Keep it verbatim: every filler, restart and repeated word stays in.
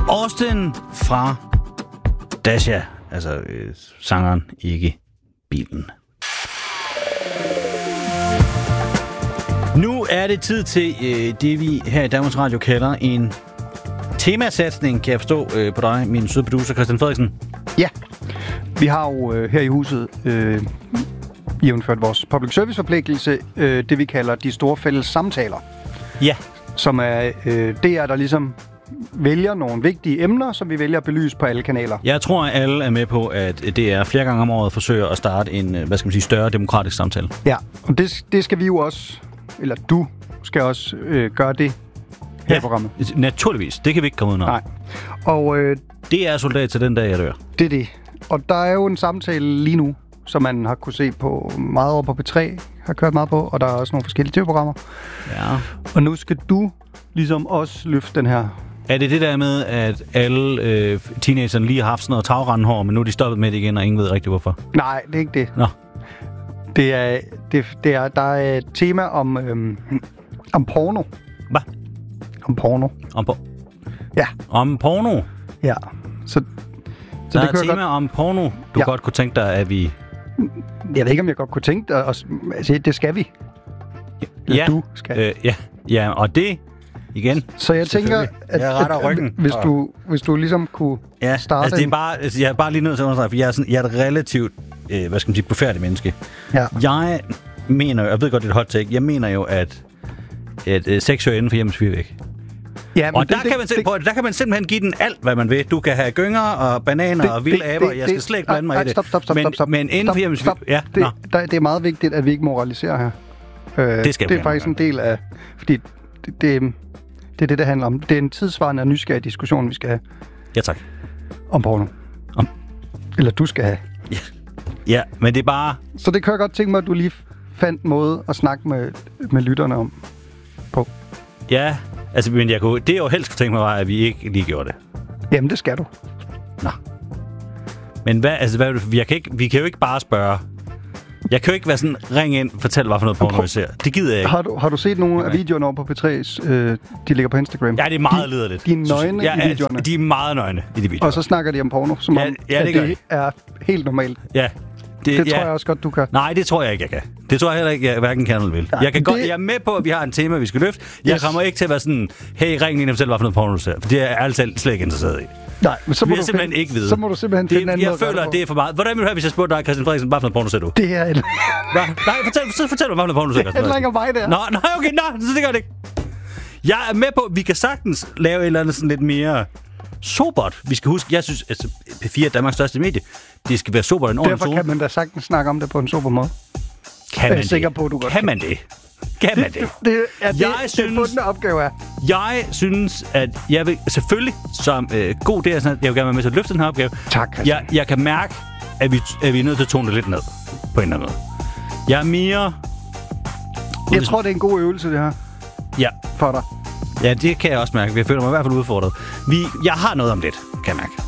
Austin fra Dasha, altså øh, sangeren, ikke bilen. Nu er det tid til øh, det, vi her i Danmarks Radio kalder en temasatsning, kan jeg forstå øh, på dig, min søde producer Christian Frederiksen. Ja, vi har jo øh, her i huset øh, jævnført vores public service forpligtelse, øh, det vi kalder de store fælles samtaler. Ja. Som er øh, det er der ligesom vælger nogle vigtige emner, som vi vælger at belyse på alle kanaler. Jeg tror, at alle er med på, at det er flere gange om året forsøger at starte en, hvad skal man sige, større demokratisk samtale. Ja, og det, det skal vi jo også, eller du skal også øh, gøre det her ja, i programmet. Naturligvis. Det kan vi ikke komme ud af. Nej. Og øh, det er soldat til den dag, jeg dør. Det er det. Og der er jo en samtale lige nu, som man har kunne se på meget over på P tre, har kørt meget på, og der er også nogle forskellige T V-programmer. Ja. Og nu skal du ligesom også løfte den her. Er det det der med, at alle øh, teenagerne lige har haft sådan noget tagrendhår, men nu er de stoppet med det igen, og ingen ved rigtig hvorfor? Nej, det er ikke det. Nå. Det er, det, det er, der er et tema om, øhm, om porno. Hvad? Om porno. Om por- Ja. Om porno? Ja. Så, så der det er et tema godt... om porno, du ja. godt kunne tænke dig, at vi... Jeg ved ikke, om jeg godt kunne tænke dig. Altså, det skal vi. Ja. Du skal. Øh, ja. Ja, og det... Igen. Så jeg tænker, at, jeg retter ryggen. Hvis, du, hvis du ligesom kunne ja, starte... altså det er bare, altså jeg er bare lige nødt til at understrege, for jeg er, sådan, jeg er et relativt, øh, hvad skal man sige, blufærdigt menneske. Ja. Jeg mener jo, jeg ved godt, det er et hot take, jeg mener jo, at, at øh, sex hører inden for hjemmets fyrvæg. Ja, og det, der, det, kan man det, på, der kan man simpelthen give den alt, hvad man vil. Du kan have gynger og bananer det, og vilde aber. Jeg skal det, slet ikke blande mig ej, i det. Stop, stop, stop, men, stop, stop. Men inden for hjemmets stop. Ja, det, der, det er meget vigtigt, at vi ikke moraliserer her. Øh, det skal det er faktisk en del af... Fordi det, det, det er det, det handler om. Det er en tidsvarende og nysgerrig diskussion, vi skal have. Ja, tak. Om porno. Om. Eller du skal have. Ja. Ja, men det er bare... Så det kan jeg godt tænke mig, at du lige fandt måde at snakke med, med lytterne om på. Ja, altså, men jeg kunne, det jeg jo helst kunne tænke mig var, at vi ikke lige gjorde det. Jamen, det skal du. Nå. Men hvad, altså, hvad, jeg kan ikke, vi kan jo ikke bare spørge. Jeg kan jo ikke være sådan, ring ind, fortæl, hvad for noget porno vi ser. Det gider jeg ikke. Har du, har du set nogle af videoerne over på P tre's, øh, de ligger på Instagram? Ja, det er meget lederligt. De er nøgne ja, i videoerne. De er meget nøgne i de videoer. Og så snakker de om porno, som ja, om, ja, det, at det er helt normalt. Ja. Det, det ja. tror jeg også godt, du kan. Nej, det tror jeg ikke, jeg kan. Det tror jeg heller ikke, jeg hverken kan eller vil. Ja, jeg, kan det... godt, jeg er med på, at vi har en tema, vi skal løfte. Jeg yes. kommer ikke til at være sådan, hey, ring ind og fortæl, hvad for noget porno du ser. For det er jeg ærligt slet ikke interesseret i. Nej, men så må, du simpelthen finde, ikke vide. Så må du simpelthen det, finde en anden Jeg føler, at det er for meget. Hvordan vil du have, hvis jeg spurgte dig, Christian Frederiksen, hvad for noget porno ser du? Det er... Nej, fortæl, fortæl, fortæl mig, hvad for noget porno du ser, Christian Frederiksen. Det er ikke mig, der. Nå, nej, okay, nej, så det gør det ikke. Jeg er med på, at vi kan sagtens lave et eller andet sådan lidt mere sobert. Vi skal huske, jeg synes, at P fire er Danmarks største medie. Det skal være sobert en ordentlig Derfor kan man da sagtens snakke om det på en sober måde. Kan man jeg er sikker på, at du godt kan. man det? Kan man det? Det, det er det, jeg det synes, bundne opgave er. Jeg synes, at jeg vil selvfølgelig som øh, god det er sådan, at jeg vil gerne være med til at løfte den her opgave. Tak, jeg, jeg kan mærke, at vi, at vi er nødt til at tone det lidt ned på en eller anden måde. Jeg er mere... Jeg tror, det er en god øvelse, det her. Ja. For dig. Ja, det kan jeg også mærke. Jeg føler mig i hvert fald udfordret. Vi, jeg har noget om lidt, kan jeg mærke.